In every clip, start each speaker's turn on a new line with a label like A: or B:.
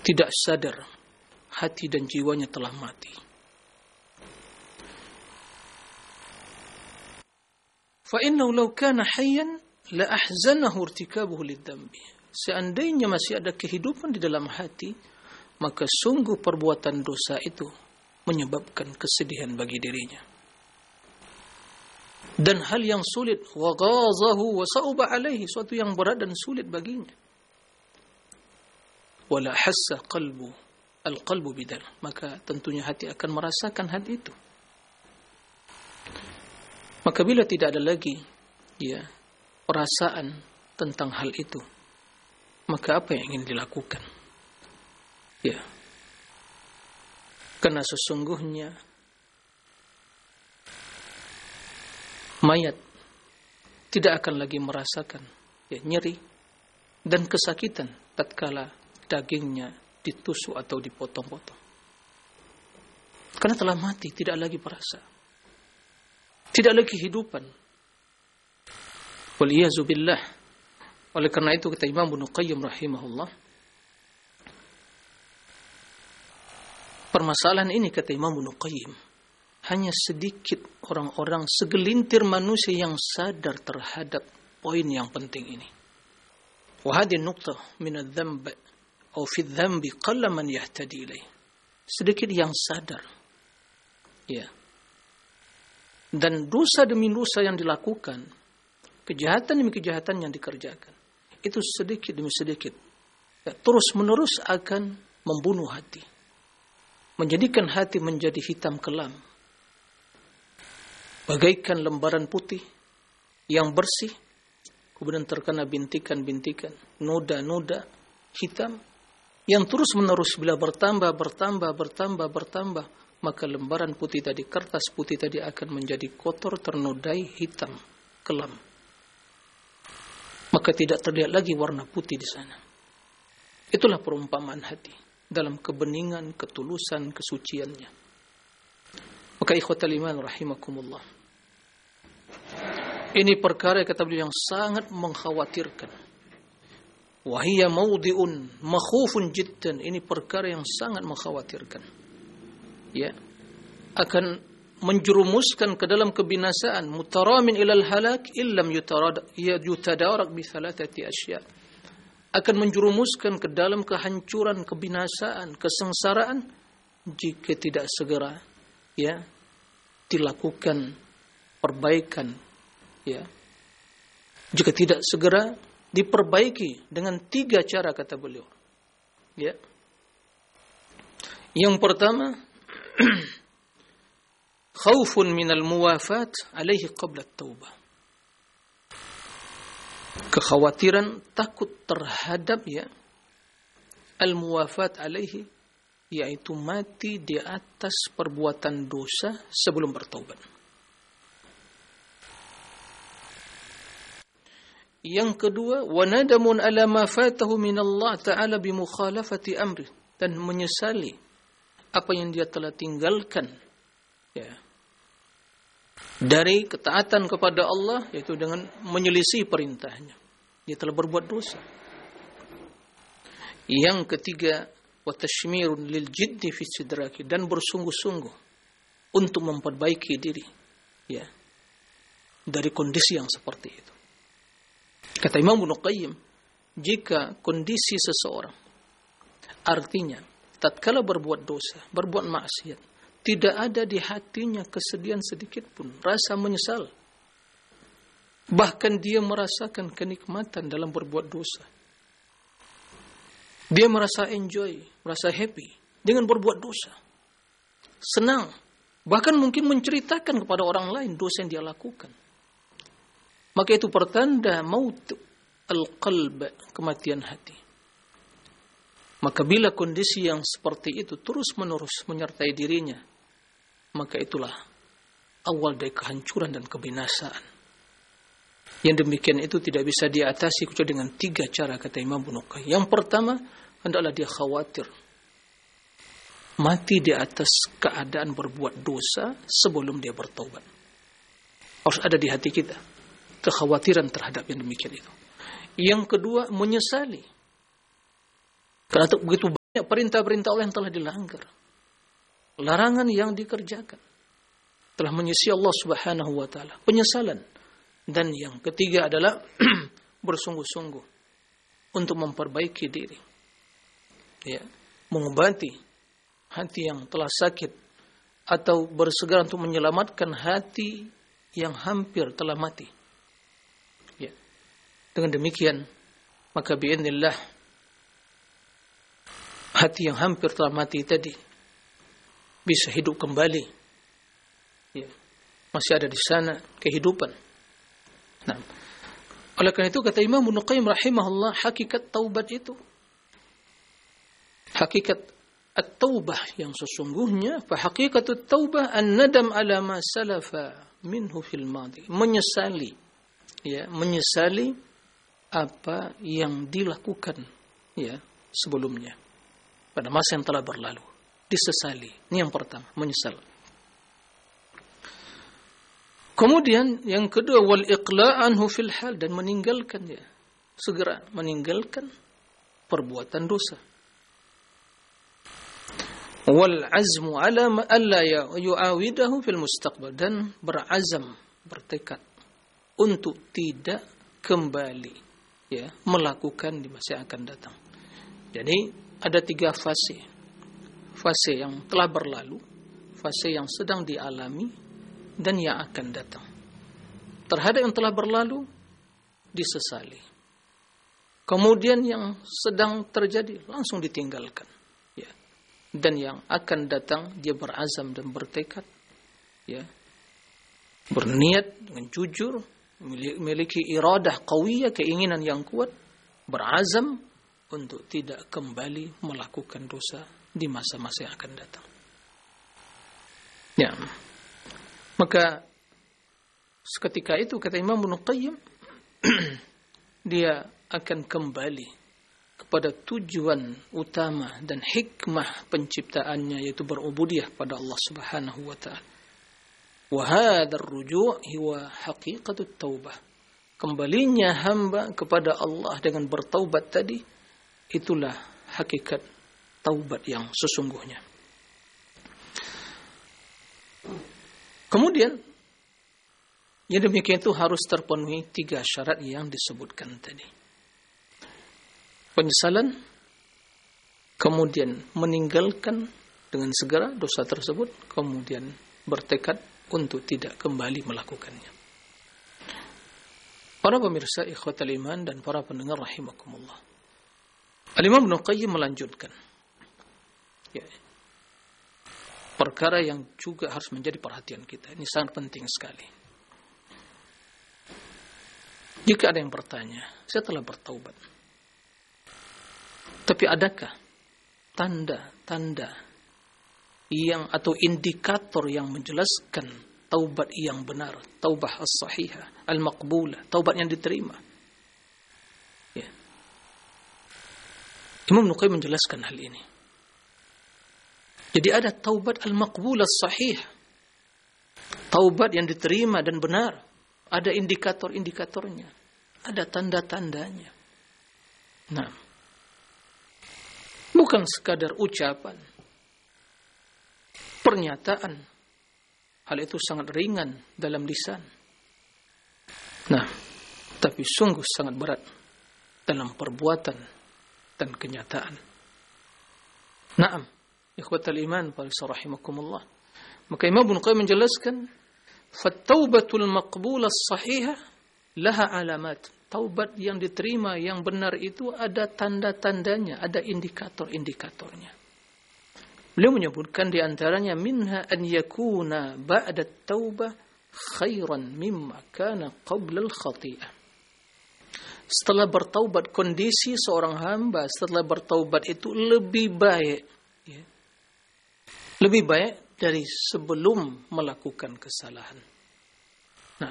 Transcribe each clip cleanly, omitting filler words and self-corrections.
A: tidak sadar hati dan jiwanya telah mati. Fa innahu law kana hayyan la ahzanahu irtikabuhu lidzambi. Seandainya masih ada kehidupan di dalam hati, maka sungguh perbuatan dosa itu menyebabkan kesedihan bagi dirinya. Dan hal yang sulit, wa ghazahu wa sa'uba alaihi, suatu yang berat dan sulit baginya. Wala hassa al-qalbu bidal, maka tentunya hati akan merasakan hal itu. Maka bila tidak ada lagi perasaan tentang hal itu, maka apa yang ingin dilakukan? Karena sesungguhnya mayat tidak akan lagi merasakan nyeri dan kesakitan tatkala dagingnya ditusuk atau dipotong-potong. Karena telah mati, tidak lagi perasa, tidak lagi kehidupan. Waliyazu billah. Oleh karena itu kata Imam Ibnu Qayyim rahimahullah, permasalahan ini kata Imam Ibnu Qayyim, hanya sedikit orang-orang, segelintir manusia yang sadar terhadap poin yang penting ini. Wa hadhihi nuqtah min adz-dzamb atau fi adz-dzambi qalla man yahtadi ilaih. Sedikit yang sadar. Dan dosa demi dosa yang dilakukan, kejahatan demi kejahatan yang dikerjakan, itu sedikit demi sedikit terus-menerus akan membunuh hati, menjadikan hati menjadi hitam kelam, bagaikan lembaran putih yang bersih, kemudian terkena bintikan-bintikan, noda-noda hitam yang terus-menerus bila bertambah, maka lembaran putih tadi, kertas putih tadi akan menjadi kotor, ternodai, hitam, kelam. Maka tidak terlihat lagi warna putih di sana. Itulah perumpamaan hati dalam kebeningan, ketulusan, kesuciannya. Maka ikhwatal iman rahimakumullah, ini perkara kata beliau yang sangat mengkhawatirkan. Wahiyya mawdi'un makhufun jiddan, ini perkara yang sangat mengkhawatirkan. Akan menjerumuskan ke dalam kebinasaan, mutaramin ilal halak illam yutadarak bi thalathati asya, akan menjerumuskan ke dalam kehancuran, kebinasaan, kesengsaraan jika tidak segera dilakukan perbaikan, jika tidak segera diperbaiki dengan 3 cara kata beliau. Yang pertama, khaufun minal muwafat alaihi qabla at-taubah. Kekhawatiran, takut terhadap al-muwafat alaihi, yaitu mati di atas perbuatan dosa sebelum bertaubat. Yang kedua, wa nadamun ala ma fatahu min Allah ta'ala bi mukhalafati amri, dan menyesali apa yang dia telah tinggalkan dari ketaatan kepada Allah, yaitu dengan menyelisih perintahnya. Dia telah berbuat dosa. Yang ketiga, wa tashmirun lil jiddi fi sidraki, dan bersungguh-sungguh untuk memperbaiki diri dari kondisi yang seperti itu. Kata Imam Ibnu Qayyim, jika kondisi seseorang, artinya tatkala berbuat dosa, berbuat maksiat, tidak ada di hatinya kesedihan sedikit pun, rasa menyesal. Bahkan dia merasakan kenikmatan dalam berbuat dosa. Dia merasa enjoy, merasa happy dengan berbuat dosa. Senang. Bahkan mungkin menceritakan kepada orang lain dosa yang dia lakukan. Maka itu pertanda maut al-qalb, kematian hati. Maka bila kondisi yang seperti itu terus-menerus menyertai dirinya, maka itulah awal dari kehancuran dan kebinasaan. Yang demikian itu tidak bisa diatasi kecuali dengan 3 cara kata Imam Ibnu Qayyim. Yang pertama, hendaklah dia khawatir mati di atas keadaan berbuat dosa sebelum dia bertaubat. Harus ada di hati kita kekhawatiran terhadap yang demikian itu. Yang kedua, menyesali. Karena begitu perintah-perintah Allah yang telah dilanggar, larangan yang dikerjakan, telah menyisi Allah Subhanahu wa taala, penyesalan. Dan yang ketiga adalah bersungguh-sungguh untuk memperbaiki diri, ya, mengobati hati yang telah sakit, atau bersegera untuk menyelamatkan hati yang hampir telah mati. Ya. Dengan demikian, maka biidznillah hati yang hampir telah mati tadi bisa hidup kembali. Ya. Masih ada di sana kehidupan. Nah, oleh karena itu kata Imam Ibnu Qayyim rahimahullah, hakikat taubat itu, hakikat at-taubah yang sesungguhnya, fa haqiqatut taubah an-nadam ala ma salafa minhu fil madi, menyesali, ya, menyesali apa yang dilakukan, ya, sebelumnya pada masa yang telah berlalu, disesali. Ini yang pertama, menyesal. Kemudian yang kedua, wal iqla' anhu fil hal, dan meninggalkan, ya, segera meninggalkan perbuatan dosa. Wal azmu ala ma alla yu'awidahu fil mustaqbal, dan berazam, bertekad untuk tidak kembali, ya, melakukan di masa yang akan datang. Jadi ada 3 fase. Fase yang telah berlalu, fase yang sedang dialami, dan yang akan datang. Terhadap yang telah berlalu disesali. Kemudian yang sedang terjadi langsung ditinggalkan. Ya. Dan yang akan datang dia berazam dan bertekad, ya, berniat dengan jujur, memiliki iradah qawiyah, keinginan yang kuat, berazam untuk tidak kembali melakukan dosa di masa-masa yang akan datang. Ya. Maka seketika itu kata Imam Ibnu Qayyim dia akan kembali kepada tujuan utama dan hikmah penciptaannya, yaitu berubudiyah pada Allah Subhanahu wa taala. Wa hadzal ruju' huwa haqiqatut taubah. Kembalinya hamba kepada Allah dengan bertaubat tadi, itulah hakikat taubat yang sesungguhnya. Kemudian yang demikian itu harus terpenuhi 3 syarat yang disebutkan tadi. Penyesalan, kemudian meninggalkan dengan segera dosa tersebut, kemudian bertekad untuk tidak kembali melakukannya. Para pemirsa ikhwatal iman dan para pendengar rahimakumullah, Al-Imam Ibnu Qayyim melanjutkan, ya, perkara yang juga harus menjadi perhatian kita. Ini sangat penting sekali. Jika ada yang bertanya, saya telah bertaubat, tapi adakah tanda-tanda yang atau indikator yang menjelaskan taubat yang benar, taubah as-sahihah, al-maqbulah, taubat yang diterima? Ya. Imam Ibnu Qayyim menjelaskan hal ini. Jadi ada taubat al-maqbulah as-sahih, taubat yang diterima dan benar. Ada indikator-indikatornya, ada tanda-tandanya. Nah, bukan sekadar ucapan, pernyataan. Hal itu sangat ringan dalam lisan. Nah, tapi sungguh sangat berat dalam perbuatan dan kenyataan. Naam, ikhwatal iman, para rahimakumullah. Maka Imam Ibnu Qayyim menjelaskan, "Fattaubatul maqbulah as-sahihah laha alamat." Taubat yang diterima yang benar itu ada tanda-tandanya, ada indikator-indikatornya. Beliau menyebutkan di antaranya, minha an yakuna ba'da at-taubah khairan mimma kana qabla al-khati'ah. Setelah bertaubat, kondisi seorang hamba setelah bertaubat itu lebih baik, ya, lebih baik dari sebelum melakukan kesalahan. Nah,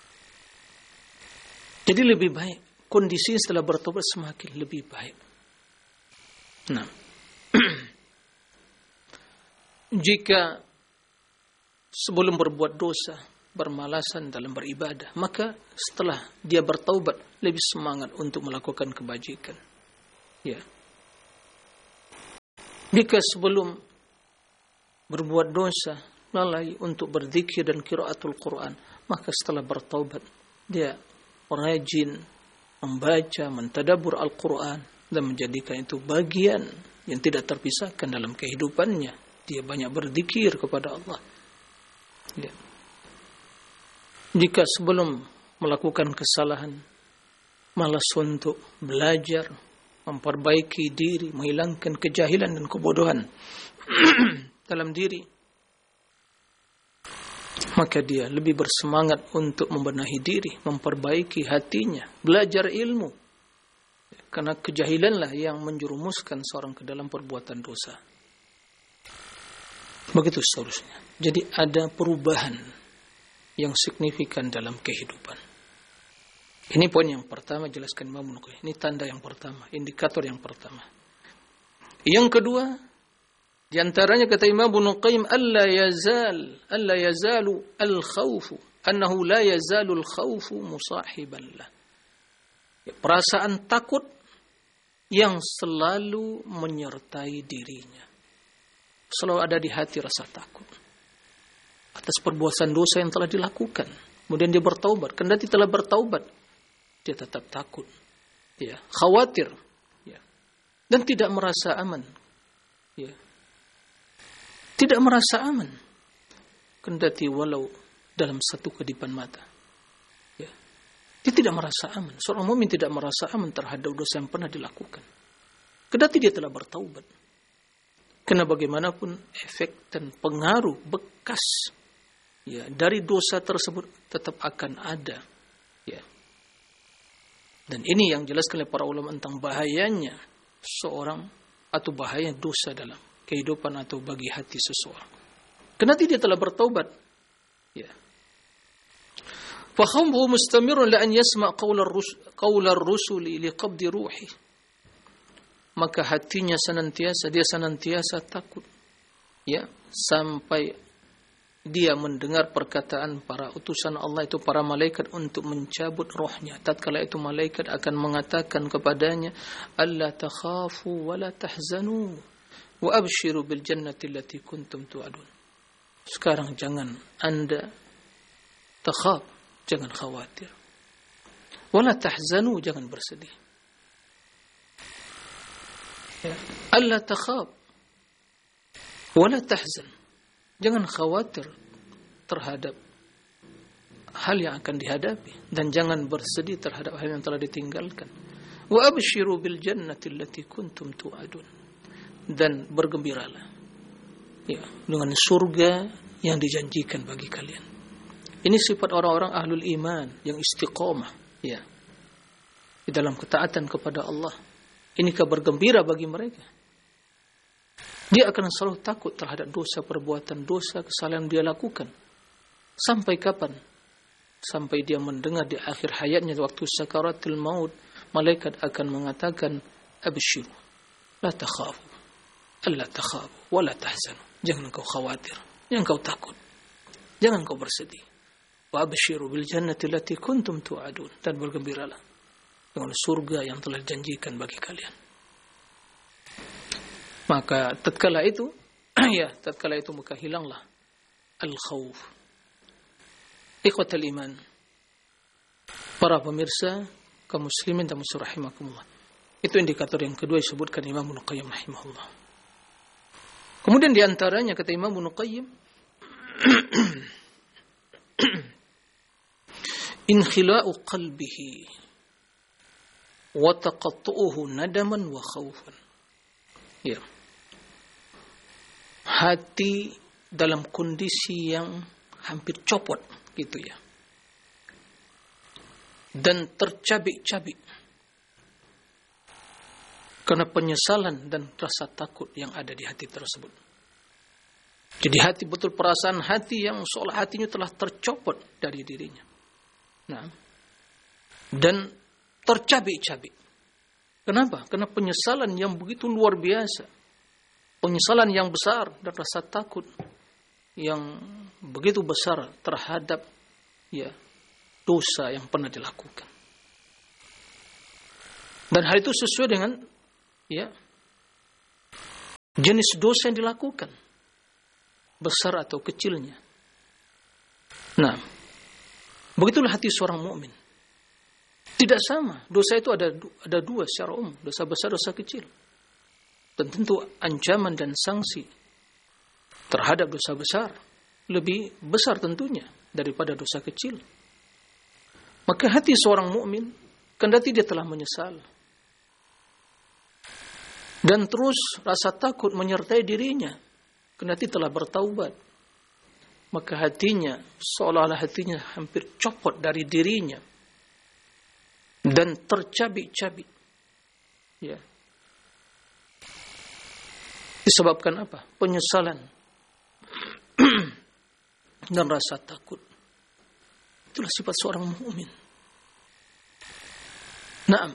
A: jadi lebih baik, kondisi setelah bertobat semakin lebih baik. Nah, jika sebelum berbuat dosa bermalasan dalam beribadah, maka setelah dia bertaubat lebih semangat untuk melakukan kebajikan. Ya. Jika sebelum berbuat dosa lalai untuk berzikir dan qiraatul Quran, maka setelah bertaubat dia rajin membaca, mentadabbur Al-Quran dan menjadikan itu bagian yang tidak terpisahkan dalam kehidupannya. Dia banyak berzikir kepada Allah. Ya. Jika sebelum melakukan kesalahan malas untuk belajar, memperbaiki diri, menghilangkan kejahilan dan kebodohan dalam diri, maka dia lebih bersemangat untuk membenahi diri, memperbaiki hatinya, belajar ilmu. Karena kejahilanlah yang menjerumuskan seorang ke dalam perbuatan dosa. Begitu seterusnya. Jadi ada perubahan yang signifikan dalam kehidupan. Ini poin yang pertama, jelaskan Imam Nuqayyim. Ini tanda yang pertama, indikator yang pertama. Yang kedua, di antaranya kata Imam Nuqayyim, alla yazalu al-khawfu, annahu la yazalu al-khawfu musahiban lah. Perasaan takut yang selalu menyertai dirinya. Selalu ada di hati rasa takut atas perbuatan dosa yang telah dilakukan. Kemudian dia bertaubat. Kendati telah bertaubat, dia tetap takut, ya, khawatir, ya, dan tidak merasa aman, ya, tidak merasa aman. Kendati walau dalam satu kedipan mata, ya, dia tidak merasa aman. Seorang mukmin tidak merasa aman terhadap dosa yang pernah dilakukan. Kendati dia telah bertaubat, karena bagaimanapun efek dan pengaruh bekas, ya, dari dosa tersebut tetap akan ada, ya. Dan ini yang jelaskan oleh para ulama tentang bahayanya seorang atau bahaya dosa dalam kehidupan atau bagi hati seseorang. Kendati dia telah bertaubat, ya. Fa khamruhu mustamirun la an yasma' qawla ar-rusuli liqabdi ruhi. Maka hatinya senantiasa takut, ya, sampai dia mendengar perkataan para utusan Allah itu, para malaikat, untuk mencabut rohnya. Tatkala itu malaikat akan mengatakan kepadanya, alla takhafu wa la tahzanu wa abshiru bil jannati allati kuntum tu'adun. Sekarang jangan Anda takhaf, jangan khawatir. Wa la tahzanu, jangan bersedih. Ya. Alla takhaf wa la tahzan. Jangan khawatir terhadap hal yang akan dihadapi, dan jangan bersedih terhadap hal yang telah ditinggalkan. Wa abshiru bil jannati allati kuntum tu'adun. Dan bergembiralah, ya, dengan surga yang dijanjikan bagi kalian. Ini sifat orang-orang ahlul iman yang istiqomah, ya, di dalam ketaatan kepada Allah. Ini kabar gembira bagi mereka. Dia akan selalu takut terhadap dosa, perbuatan dosa, kesalahan dia lakukan. Sampai kapan? Sampai dia mendengar di akhir hayatnya, waktu sakaratul maut, malaikat akan mengatakan, abshiru, la takhafu, alla takhafu, wa la tahzanu. Jangan kau khawatir, jangan kau takut, jangan kau bersedih. Wa abshiru bil jannati allati kuntum tu'adun. Dan bergembiralah dengan surga yang telah dijanjikan bagi kalian. Maka tatkala itu maka hilanglah al-khawf. Ikhwatal iman, para pemirsa kaum muslimin dan muslimat rahimakumullah. Itu indikator yang kedua disebutkan Imam Nuqayyim rahimahullah. Kemudian di antaranya kata Imam Nuqayyim, inkhila'u qalbihi wa taqattu'uhu nadaman wa khawfan. Ya. Hati dalam kondisi yang hampir copot gitu, ya, dan tercabik-cabik karena penyesalan dan rasa takut yang ada di hati tersebut. Jadi hati betul, perasaan hati yang seolah hatinya telah tercopot dari dirinya, nah, dan tercabik-cabik. Kenapa? Karena penyesalan yang begitu luar biasa, penyesalan yang besar, dan rasa takut yang begitu besar terhadap, ya, dosa yang pernah dilakukan. Dan hal itu sesuai dengan, ya, jenis dosa yang dilakukan, besar atau kecilnya. Nah, begitulah hati seorang mukmin. Tidak sama. Dosa itu ada dua secara umum, dosa besar, dosa kecil. Dan tentu ancaman dan sanksi terhadap dosa besar lebih besar tentunya daripada dosa kecil. Maka hati seorang mukmin, kendati dia telah menyesal dan terus rasa takut menyertai dirinya, kendati telah bertaubat, maka hatinya seolah-olah hatinya hampir copot dari dirinya dan tercabik-cabik. Ya. Disebabkan apa? Penyesalan dan rasa takut. Itulah sifat seorang mukmin. Naam.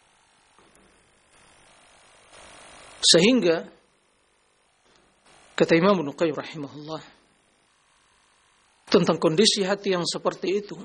A: Sehingga kata Imam Ibnu Qayyim rahimahullah tentang kondisi hati yang seperti itu.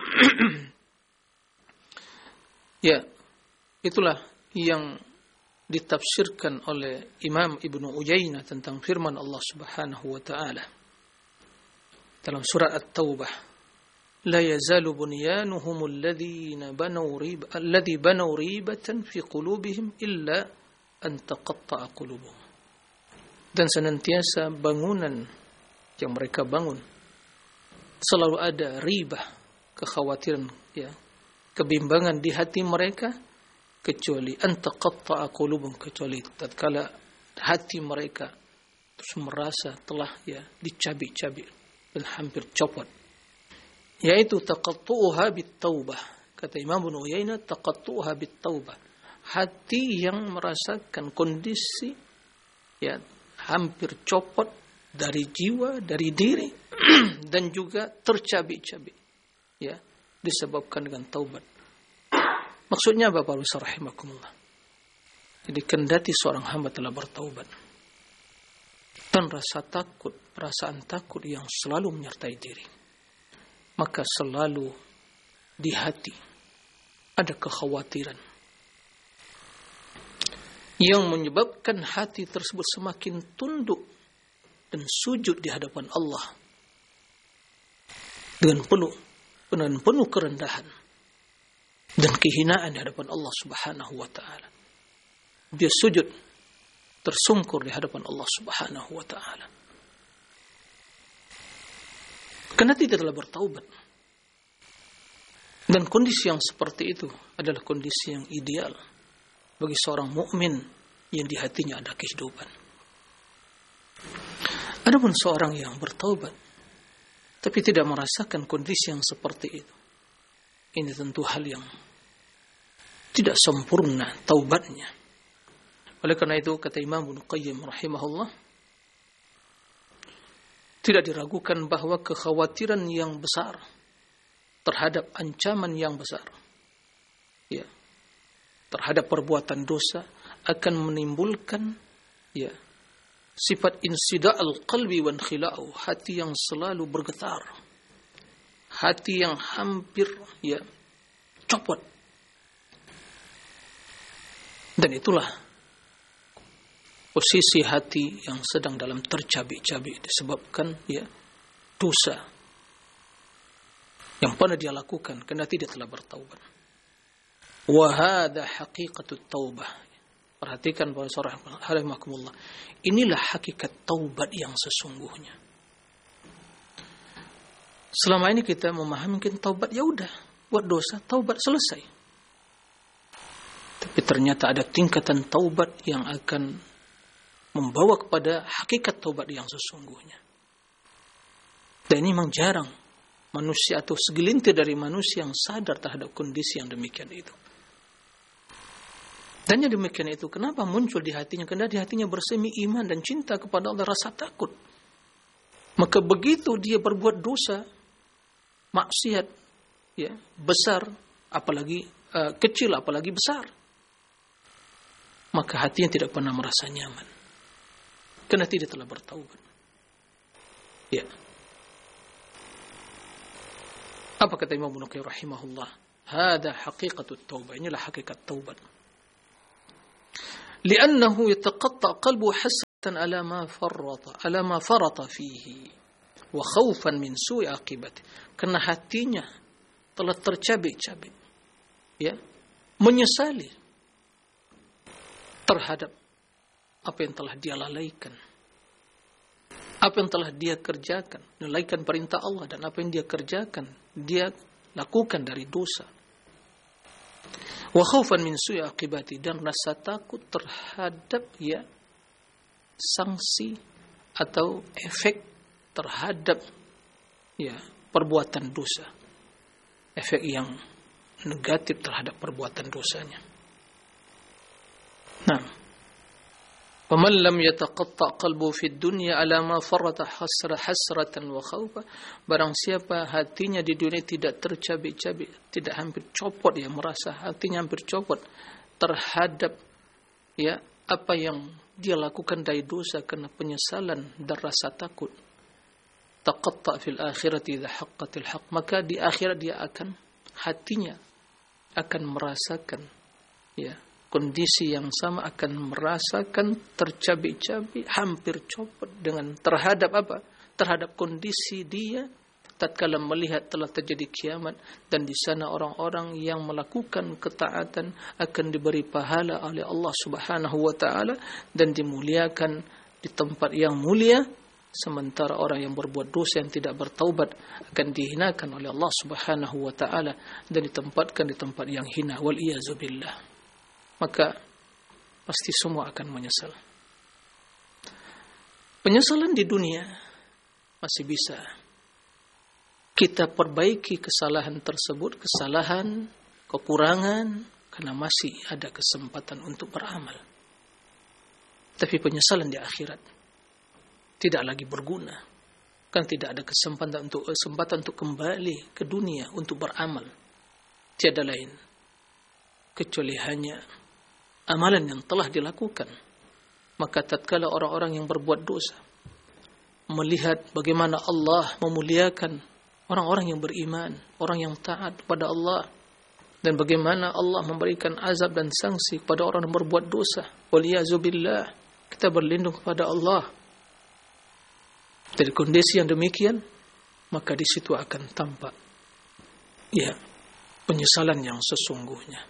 A: Ya, itulah yang ditafsirkan oleh Imam Ibnu Uyainah tentang firman Allah Subhanahu wa taala dalam surat At-Taubah, la yazalu bunyanuhum alladhi banaw ribatan fi qulubihim illa an taqatta'a qulubuhum. Dan senantiasa bangunan yang mereka bangun selalu ada ribah, kekhawatiran, ya, kebimbangan di hati mereka, kecuali antaqatta'a qulubum, kecuali tatkala hati mereka terus merasa telah, ya, dicabik-cabik dan hampir copot, yaitu taqattu'uha bit-taubah. Kata Imam Ibnu Uyainah, taqattu'uha bit-taubah, hati yang merasakan kondisi, ya, hampir copot dari jiwa, dari diri dan juga tercabik-cabik, ya, disebabkan dengan taubat. Maksudnya Bapak Ibu rahimakumullah. Jadi kendati seorang hamba telah bertaubat dan rasa takut, perasaan takut yang selalu menyertai diri, maka selalu di hati ada kekhawatiran yang menyebabkan hati tersebut semakin tunduk dan sujud di hadapan Allah dengan penuh kerendahan dan kehinaan di hadapan Allah Subhanahu wa taala. Dia sujud tersungkur di hadapan Allah Subhanahu wa taala. Karena tidak telah bertaubat. Dan kondisi yang seperti itu adalah kondisi yang ideal bagi seorang mukmin yang di hatinya ada kehidupan. Adapun seorang yang bertaubat tapi tidak merasakan kondisi yang seperti itu, ini tentu hal yang tidak sempurna taubatnya. Oleh karena itu kata Imam Ibnu Qayyim rahimahullah, tidak diragukan bahwa kekhawatiran yang besar terhadap ancaman yang besar, ya, terhadap perbuatan dosa akan menimbulkan, ya, sifat insida'al qalbi wa inkhila'u, hati yang selalu bergetar, hati yang hampir, ya, copot. Dan itulah posisi hati yang sedang dalam tercabik-cabik disebabkan, ya, dosa yang pernah dia lakukan karena tidak telah bertaubat. Wa hadha haqiqatut taubah. Perhatikan para saudara rahimakumullah. Inilah hakikat taubat yang sesungguhnya. Selama ini kita memahami taubat, ya udah, buat dosa, taubat, selesai. Tapi ternyata ada tingkatan taubat yang akan membawa kepada hakikat taubat yang sesungguhnya. Dan ini memang jarang manusia atau segelintir dari manusia yang sadar terhadap kondisi yang demikian itu. Dan yang demikian itu kenapa muncul di hatinya? Karena di hatinya bersemi iman dan cinta kepada Allah, rasa takut. Maka begitu dia berbuat dosa, maksiat, ya, besar, apalagi kecil, apalagi besar, maka hatinya tidak pernah merasa nyaman karena tidak telah bertaubat. Ya. Apa kata Imam Ibnu Qayyim rahimahullah? Hada haqiqatut taubah. Inilah hakikat taubat. Li'annahu yataqatta qalbu ala ma farata fihi wa khaufan min su'i aqibati, karena hatinya telah tercabik-cabik, ya, menyesali terhadap apa yang telah dia lalaikan, apa yang telah dia kerjakan, melalaikan perintah Allah, dan apa yang dia kerjakan, dia lakukan dari dosa. Wa khaufan min su'i aqibati, dan rasa takut terhadap, ya, sanksi atau efek terhadap, ya, perbuatan dosa, efek yang negatif terhadap perbuatan dosanya. Nah, faman lam yataqatta qalbu fid dunya ala ma farata hasratan wa khaufa, barang siapa hatinya di dunia tidak tercabik-cabik, tidak hampir copot, ya, merasa hatinya hampir copot terhadap, ya, apa yang dia lakukan dari dosa karena penyesalan dan rasa takut, taqatta fil akhirati idza haqqatil haqq, maka di akhirat dia akan, hatinya akan merasakan, ya, kondisi yang sama, akan merasakan tercabik-cabik, hampir copot dengan terhadap apa? Terhadap kondisi dia tatkala melihat telah terjadi kiamat, dan di sana orang-orang yang melakukan ketaatan akan diberi pahala oleh Allah Subhanahu wa taala dan dimuliakan di tempat yang mulia, sementara orang yang berbuat dosa yang tidak bertaubat akan dihinakan oleh Allah Subhanahu wa taala dan ditempatkan di tempat yang hina, wal iyazu billah. Maka pasti semua akan menyesal. Penyesalan di dunia masih bisa kita perbaiki kesalahan tersebut, kesalahan, kekurangan, karena masih ada kesempatan untuk beramal. Tapi penyesalan di akhirat tidak lagi berguna, kan tidak ada kesempatan untuk kembali ke dunia untuk beramal. Tiada lain kecuali hanya amalan yang telah dilakukan. Maka tatkala orang-orang yang berbuat dosa melihat bagaimana Allah memuliakan orang-orang yang beriman, orang yang taat kepada Allah, dan bagaimana Allah memberikan azab dan sanksi kepada orang yang berbuat dosa, waliyazubillah, kita berlindung kepada Allah dari kondisi yang demikian, maka di situ akan tampak, ya, penyesalan yang sesungguhnya.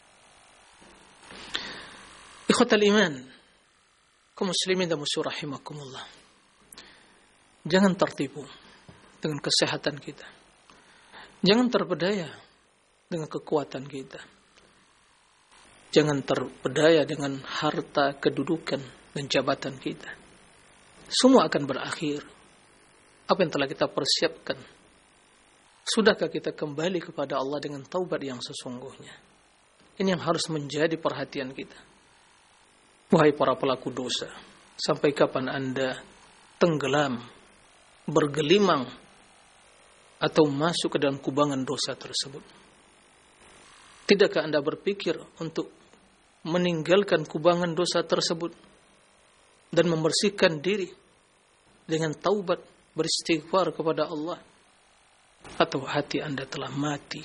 A: Ikhwatal iman, kaum muslimin dan muslimat rahimakumullah, jangan tertipu dengan kesehatan kita. Jangan terpedaya dengan kekuatan kita. Jangan terpedaya dengan harta, kedudukan, dan jabatan kita. Semua akan berakhir. Apa yang telah kita persiapkan? Sudahkah kita kembali kepada Allah dengan taubat yang sesungguhnya? Ini yang harus menjadi perhatian kita. Wahai para pelaku dosa, sampai kapan Anda tenggelam, bergelimang, atau masuk ke dalam kubangan dosa tersebut? Tidakkah Anda berpikir untuk meninggalkan kubangan dosa tersebut dan membersihkan diri dengan taubat, beristighfar kepada Allah? Atau hati Anda telah mati?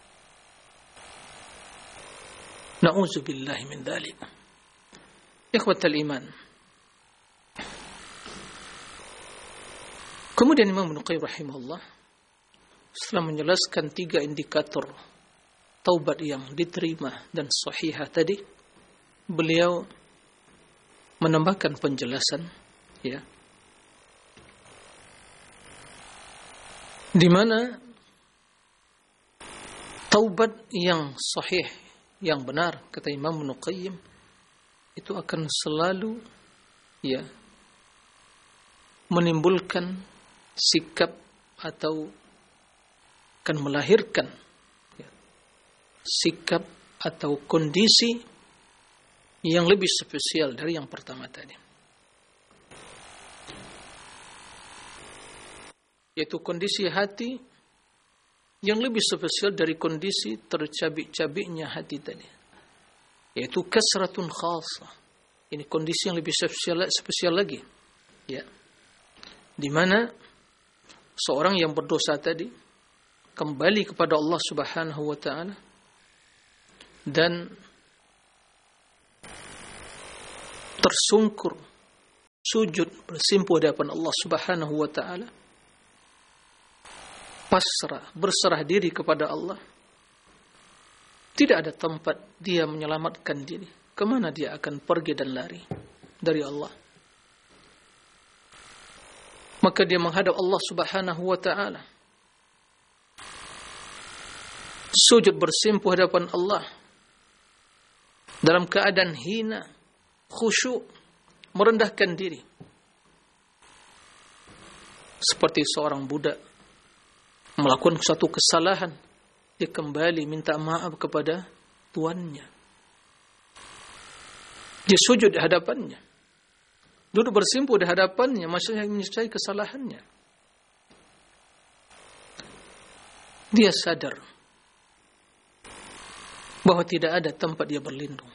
A: Na'udzubillahi min dzalik. Ikhwatal iman, kemudian Imam Ibnu Qayyim rahimahullah setelah menjelaskan 3 indikator taubat yang diterima dan sahihah tadi, beliau menambahkan penjelasan, ya, di mana taubat yang sahih, yang benar, kata Imam Ibnu Qayyim, itu akan selalu, ya, menimbulkan sikap atau akan melahirkan, ya, sikap atau kondisi yang lebih spesial dari yang pertama tadi, yaitu kondisi hati yang lebih spesial dari kondisi tercabik-cabiknya hati tadi, yaitu kasratun khasah. Ini kondisi yang lebih spesial lagi, ya, di mana seorang yang berdosa tadi kembali kepada Allah Subhanahu wa taala dan tersungkur sujud bersimpuh di hadapan Allah Subhanahu wa taala, pasrah, berserah diri kepada Allah, tidak ada tempat dia menyelamatkan diri. Kemana dia akan pergi dan lari dari Allah? Maka dia menghadap Allah Subhanahu wa taala, sujud bersimpuh hadapan Allah dalam keadaan hina, khusyuk, merendahkan diri. Seperti seorang budak melakukan suatu kesalahan, dia kembali minta maaf kepada tuannya. Dia sujud di hadapannya, duduk bersimpuh di hadapannya, maksudnya menyesali kesalahannya. Dia sadar bahwa tidak ada tempat dia berlindung.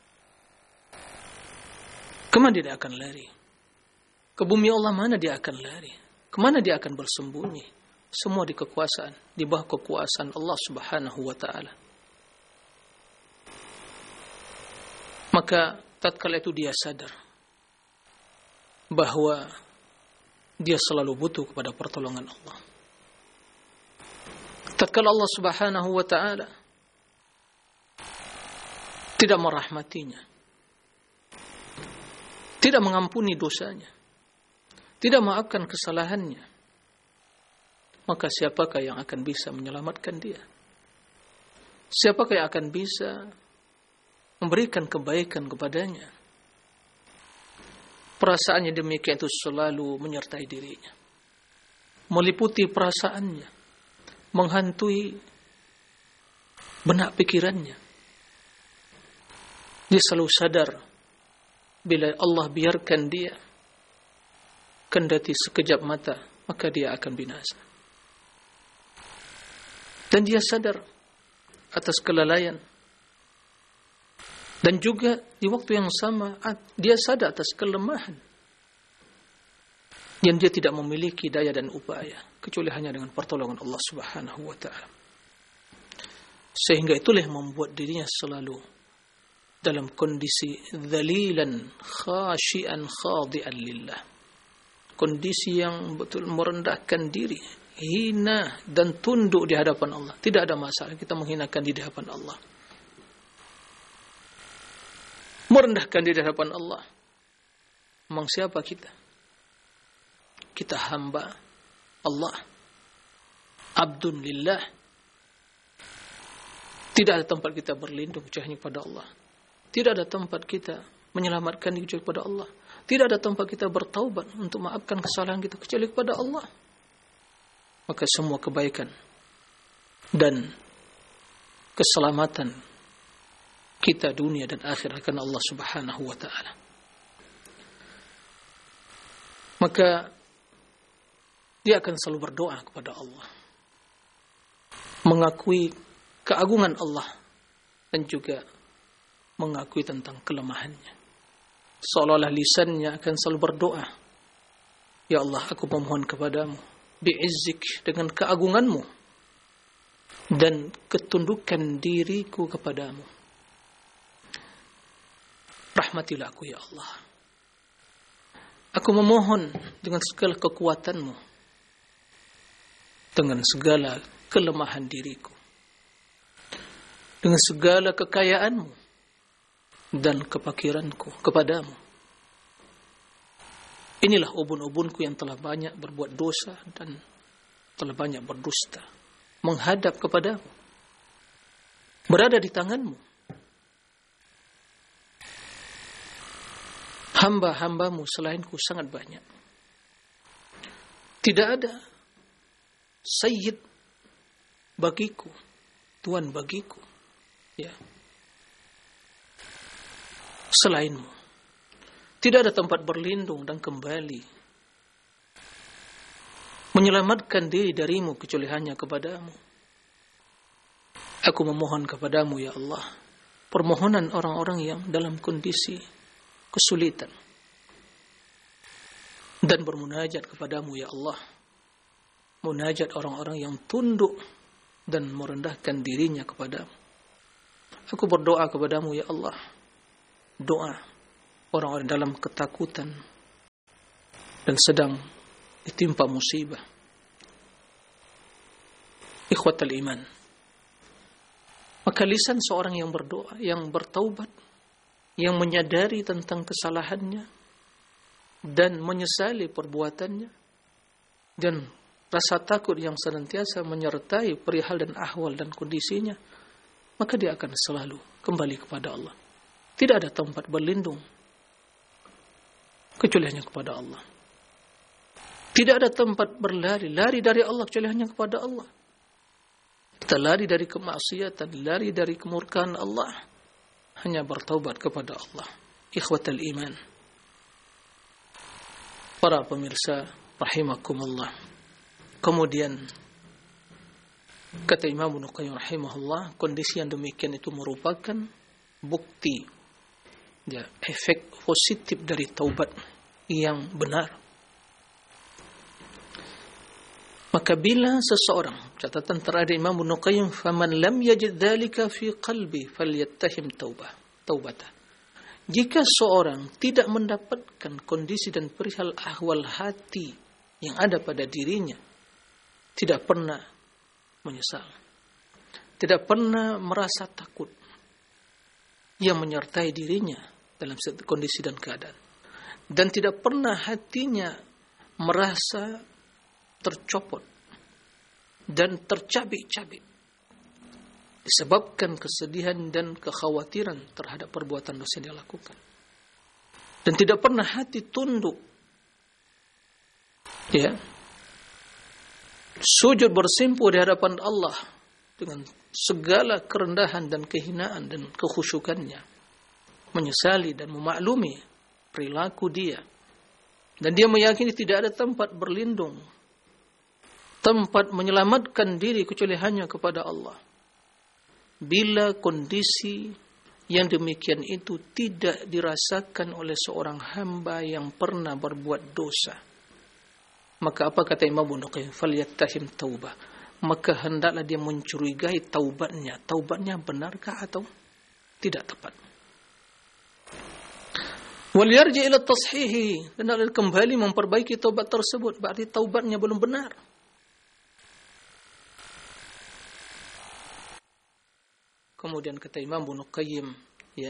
A: Kemana dia akan lari? Ke bumi Allah mana dia akan lari? Kemana dia akan bersembunyi? Semua di kekuasaan, di bawah kekuasaan Allah Subhanahu wa taala. Maka tatkala itu dia sadar bahwa dia selalu butuh kepada pertolongan Allah. Tatkala Allah Subhanahu wa taala tidak merahmatinya, tidak mengampuni dosanya, tidak maafkan kesalahannya, maka siapakah yang akan bisa menyelamatkan dia? Siapakah yang akan bisa memberikan kebaikan kepadanya? Perasaannya demikian itu selalu menyertai dirinya, meliputi perasaannya, menghantui benak pikirannya. Dia selalu sadar bila Allah biarkan dia kendati sekejap mata, maka dia akan binasa. Dan dia sadar atas kelalaian. Dan juga di waktu yang sama dia sadar atas kelemahan. Dan dia tidak memiliki daya dan upaya kecuali hanya dengan pertolongan Allah Subhanahu wa taala. Sehingga itulah yang membuat dirinya selalu dalam kondisi dzalilan khasyian khadi'an lillah. Kondisi yang betul merendahkan diri, hina dan tunduk di hadapan Allah. Tidak ada masalah kita menghinakan diri di hadapan Allah. Merendahkan diri di hadapan Allah. Memang siapa kita? Kita hamba Allah, abdun lillah. Tidak ada tempat kita berlindung kecuali pada Allah. Tidak ada tempat kita menyelamatkan diri kecuali kepada Allah. Tidak ada tempat kita bertaubat untuk maafkan kesalahan kita kecuali kepada Allah. Maka semua kebaikan dan keselamatan kita dunia dan akhirat karena Allah Subhanahu wa taala. Maka dia akan selalu berdoa kepada Allah, mengakui keagungan Allah dan juga mengakui tentang kelemahannya. Seolah-olah lisannya akan selalu berdoa, ya Allah, aku memohon kepadamu bi'izzik, dengan keagunganmu dan ketundukan diriku kepadamu. Rahmatilah aku ya Allah. Aku memohon dengan segala kekuatanmu, dengan segala kelemahan diriku, dengan segala kekayaanmu dan kepakiranku kepadamu. Inilah ubun-ubunku yang telah banyak berbuat dosa dan telah banyak berdusta, menghadap kepadamu, berada di tanganmu. Hamba-hambamu selainku sangat banyak. Tidak ada sayyid bagiku, tuan bagiku, ya, selainmu. Tidak ada tempat berlindung dan kembali menyelamatkan diri darimu kecuali hanya kepadamu. Aku memohon kepadamu ya Allah, permohonan orang-orang yang dalam kondisi kesulitan, dan bermunajat kepadamu ya Allah, munajat orang-orang yang tunduk dan merendahkan dirinya kepadamu. Aku berdoa kepadamu ya Allah, doa orang-orang dalam ketakutan, dan sedang ditimpa musibah. Ikhwatal iman, maka lisan seorang yang berdoa, yang bertaubat, yang menyadari tentang kesalahannya dan menyesali perbuatannya, dan rasa takut yang senantiasa menyertai perihal dan ahwal dan kondisinya, maka dia akan selalu kembali kepada Allah. Tidak ada tempat berlindung kecuali hanya kepada Allah. Tidak ada tempat lari dari Allah kecuali hanya kepada Allah. Kita lari dari kemaksiatan, lari dari kemurkaan Allah, hanya bertaubat kepada Allah. Ikhwatal iman, para pemirsa rahimakumullah. Kemudian kata Imam Ibnu Qayyim rahimahullah, kondisi yang demikian itu merupakan bukti, ya, efek positif dari taubat yang benar. Maka bila seseorang, catatan terakhir Imam Ibnu Qayyim, faman lam yajid dzalika fi qalbi falyattahim taubata. Jika seorang tidak mendapatkan kondisi dan perihal ahwal hati yang ada pada dirinya, tidak pernah menyesal, tidak pernah merasa takut yang menyertai dirinya dalam kondisi dan keadaan, dan tidak pernah hatinya merasa tercopot dan tercabik-cabik disebabkan kesedihan dan kekhawatiran terhadap perbuatan dosa yang dia lakukan, dan tidak pernah hati tunduk, ya, sujud bersimpuh di hadapan Allah dengan segala kerendahan dan kehinaan dan kekhusyukannya, menyesali dan memaklumi perilaku dia, dan dia meyakini tidak ada tempat berlindung, tempat menyelamatkan diri kecuali hanya kepada Allah. Bila kondisi yang demikian itu tidak dirasakan oleh seorang hamba yang pernah berbuat dosa, maka apa kata Imam Ibnu Qayyim? Falyattahim taubah. Maka hendaklah dia mencurigai taubatnya. Taubatnya benarkah atau tidak tepat? Wal yarji ila tashihi, dan harus kembali memperbaiki taubat tersebut. Berarti taubatnya belum benar. Kemudian kata Imam Ibnu Qayyim, ya,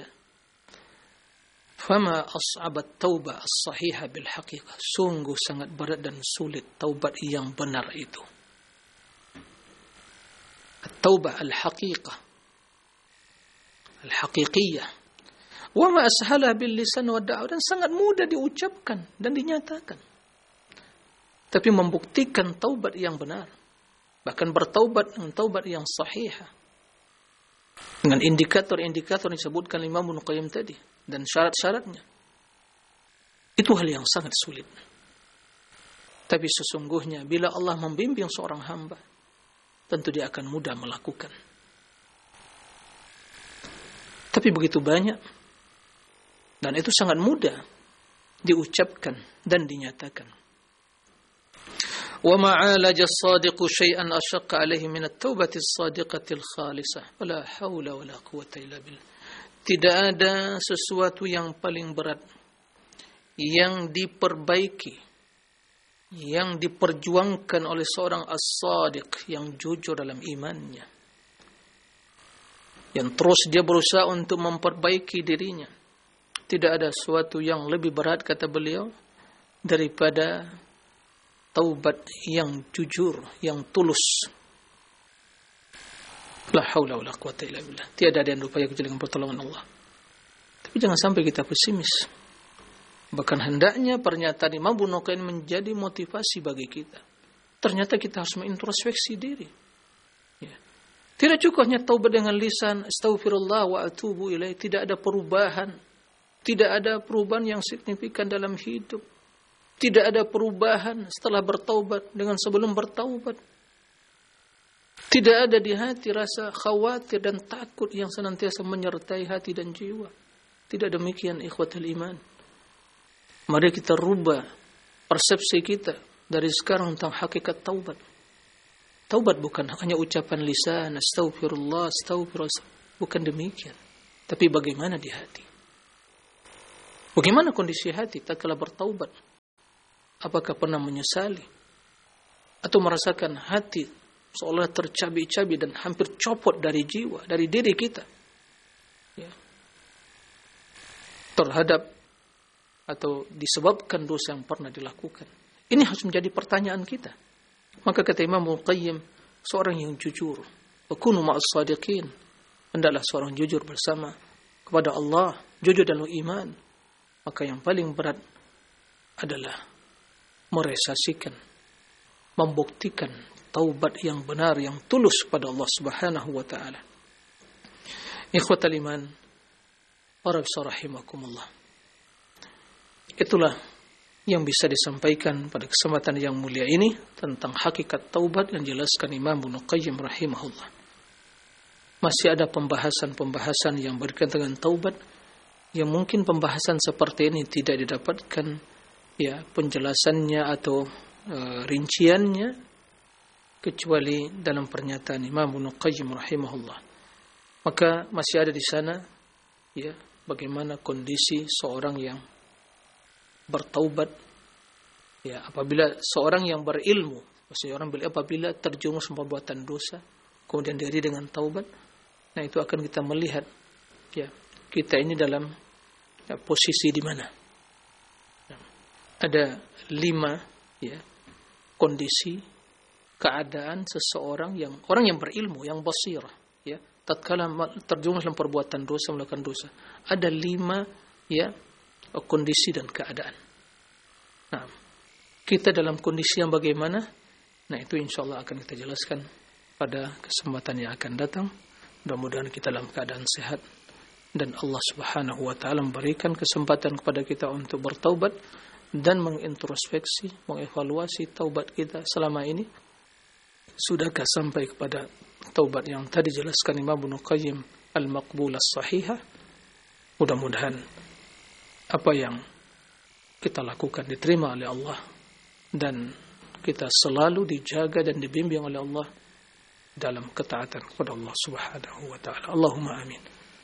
A: fama as'abat taubah as-sahihah bil haqiqah. Sungguh sangat berat dan sulit taubat yang benar itu. At-taubah al-haqiqah, al-haqiqiyah. Wa ma ashalah bil lisan wa da'wah, dan sangat mudah diucapkan dan dinyatakan. Tapi membuktikan taubat yang benar, bahkan bertaubat dengan taubat yang sahihah, dengan indikator-indikator yang disebutkan Imam Ibnu Qayyim tadi dan syarat-syaratnya, itu hal yang sangat sulit. Tapi sesungguhnya bila Allah membimbing seorang hamba, tentu dia akan mudah melakukan. Tapi begitu banyak, dan itu sangat mudah diucapkan dan dinyatakan. وَمَا عَالَجَ الصَّادِقُ شَيْئًا أَشَقَّ عَلَيْهِ مِنَ التَّوْبَةِ الصَّادِقَةِ الْخَالِصَةِ وَلَا حَوْلَ وَلَا قُوَّةَ إِلَّا بِاللَّهِ. Tidak ada sesuatu yang paling berat yang diperbaiki, yang diperjuangkan oleh seorang as-sadiq yang jujur dalam imannya, yang terus dia berusaha untuk memperbaiki dirinya. Tidak ada sesuatu yang lebih berat, kata beliau, daripada taubat yang jujur, yang tulus. La haula wala quwwata illa billah. Tiada ada yang berupaya kecuali dengan pertolongan Allah. Tapi jangan sampai kita pesimis. Bahkan hendaknya pernyataan Imam Ibnu Qayyim menjadi motivasi bagi kita. Ternyata kita harus mengintrospeksi diri. Ya. Tidak cukup hanya taubat dengan lisan, astaghfirullah wa atubu ilaih. Tidak ada perubahan. Tidak ada perubahan yang signifikan dalam hidup. Tidak ada perubahan setelah bertaubat dengan sebelum bertaubat. Tidak ada di hati rasa khawatir dan takut yang senantiasa menyertai hati dan jiwa. Tidak demikian ikhwatul iman. Mari kita rubah persepsi kita dari sekarang tentang hakikat taubat. Taubat bukan hanya ucapan lisan, astaghfirullah, astaghfirullah. Bukan demikian. Tapi bagaimana di hati? Bagaimana kondisi hati tatkala bertaubat? Apakah pernah menyesali atau merasakan hati seolah tercabik-cabik dan hampir copot dari jiwa, dari diri kita, ya, terhadap atau disebabkan dosa yang pernah dilakukan? Ini harus menjadi pertanyaan kita. Maka kata Imam Al-Qayyim, seorang yang jujur, wakunu ma'as sadiqin, hendaklah seorang jujur bersama kepada Allah, jujur dalam iman. Maka yang paling berat adalah merealisasikan, membuktikan taubat yang benar, yang tulus kepada Allah Subhanahu wa taala. Ikhwatal iman, para rahimakumullah. Itulah yang bisa disampaikan pada kesempatan yang mulia ini tentang hakikat taubat yang dijelaskan Imam Ibnu Qayyim rahimahullah. Masih ada pembahasan-pembahasan yang berkaitan dengan taubat yang mungkin pembahasan seperti ini tidak didapatkan ya penjelasannya atau rinciannya kecuali dalam pernyataan Imam Ibnu Qayyim rahimahullah. Maka masih ada di sana ya bagaimana kondisi seorang yang bertaubat ya apabila seorang yang berilmu, maksudnya orang apabila terjerumus perbuatan dosa kemudian diri dengan taubat. Nah, itu akan kita melihat ya kita ini dalam ya, posisi di mana. Nah, ada 5 ya kondisi keadaan seseorang yang orang yang berilmu, yang basirah ya tatkala terjerumus dalam perbuatan dosa, melakukan dosa. Ada 5 ya kondisi dan keadaan. Nah, kita dalam kondisi yang bagaimana? Nah, itu insyaallah akan kita jelaskan pada kesempatan yang akan datang. Mudah-mudahan kita dalam keadaan sehat dan Allah Subhanahu wa taala memberikan kesempatan kepada kita untuk bertaubat dan mengintrospeksi, mengevaluasi taubat kita selama ini. Sudahkah sampai kepada taubat yang tadi jelaskan Imam Ibnu Qayyim al-maqbulah sahihah? Mudah-mudahan apa yang kita lakukan diterima oleh Allah dan kita selalu dijaga dan dibimbing oleh Allah dalam ketaatan kepada Allah Subhanahu wa taala. Allahumma amin.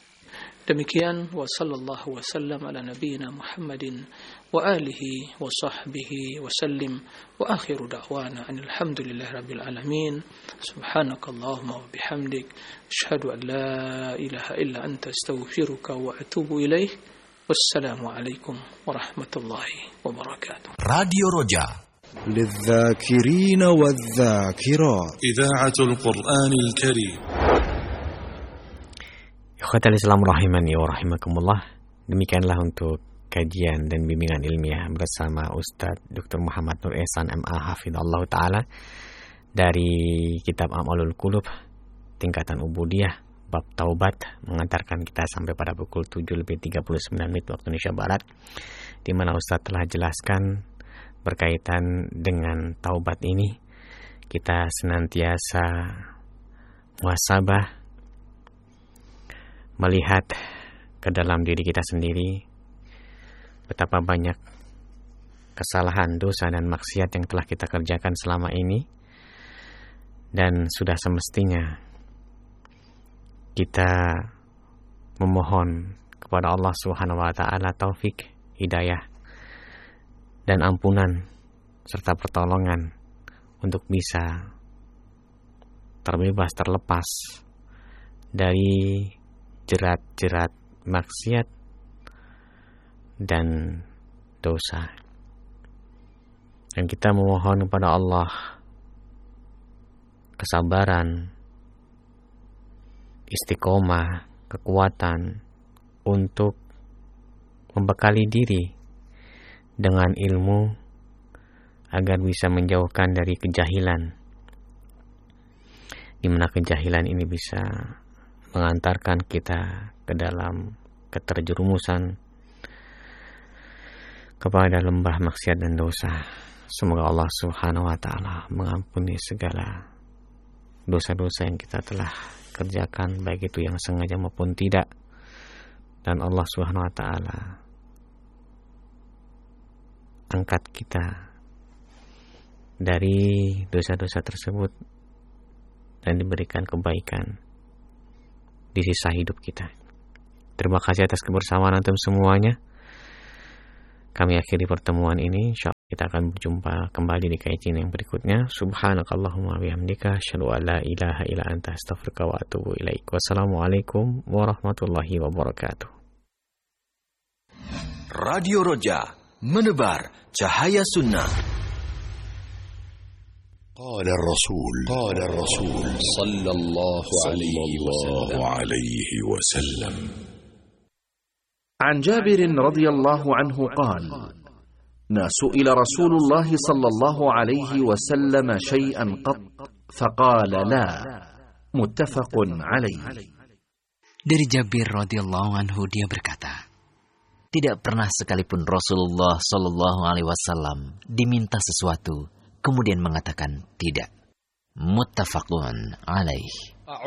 A: Demikian wa sallallahu wasallam ala nabiyyina Muhammadin wa alihi wa sahbihi wa sallim wa akhiru da'wana alhamdulillahi rabbil alamin. Subhanakallahumma wa bihamdik asyhadu an la ilaha illa anta astaghfiruka wa atubu ilaik. Wassalamualaikum warahmatullahi wabarakatuh.
B: Radio Roja
C: للذاكرين والذاكرات
B: إذاعة القرآن الكريم.
D: Ikhwatal Islam rahimani wa rahimakumullah. Demikianlah untuk kajian dan bimbingan ilmiah bersama Ustadz Dr. Muhammad Nur Ihsan MA Hafidhallah Ta'ala dari kitab A'malul Qulub tingkatan Ubudiyah bab taubat, mengantarkan kita sampai pada pukul 7:39 waktu Indonesia Barat, di mana Ustadz telah jelaskan berkaitan dengan taubat ini. Kita senantiasa muhasabah, melihat ke dalam diri kita sendiri betapa banyak kesalahan, dosa dan maksiat yang telah kita kerjakan selama ini, dan sudah semestinya kita memohon kepada Allah Subhanahu wa taala taufik, hidayah dan ampunan serta pertolongan untuk bisa terbebas, terlepas dari jerat-jerat maksiat dan dosa. Dan kita memohon kepada Allah kesabaran, istiqomah, kekuatan untuk membekali diri dengan ilmu agar bisa menjauhkan dari kejahilan, di mana kejahilan ini bisa mengantarkan kita ke dalam keterjerumusan kepada lembah maksiat dan dosa. Semoga Allah Subhanahu wa taala mengampuni segala dosa-dosa yang kita telah kerjakan, baik itu yang sengaja maupun tidak, dan Allah Subhanahu wa taala angkat kita dari dosa-dosa tersebut dan diberikan kebaikan di sisa hidup kita. Terima kasih atas kebersamaan antum semuanya. Kami akhiri pertemuan ini. Kita akan berjumpa kembali di kajian yang berikutnya. Subhanakallahumma bihamdika asyhadu an la ilaha illa anta astaghfiruka wa atubu ilaik. Wassalamualaikum warahmatullahi wabarakatuh.
B: Radio Roja, menebar cahaya sunnah.
E: قال الرسول صلى الله عليه وسلم
F: عن جابر رضي الله عنه قال: ما سئل رسول الله صلى الله عليه وسلم شيئا قط فقال لا. متفق عليه.
G: Dari Jabir radhiyallahu anhu dia berkata, tidak pernah sekalipun Rasulullah sallallahu alaihi wasallam diminta sesuatu kemudian mengatakan tidak. Muttafaqun alaih.